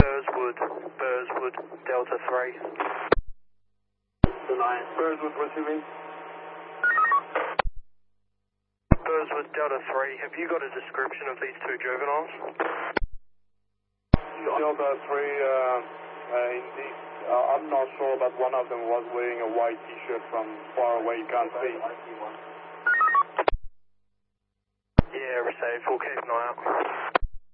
Burswood, Delta 3. Burswood receiving. Burswood, Delta 3, have you got a description of these two juveniles? Delta 3, indeed. I'm not sure, but one of them was wearing a white t-shirt from far away, you can't see. Yeah, received, we'll keep an eye out.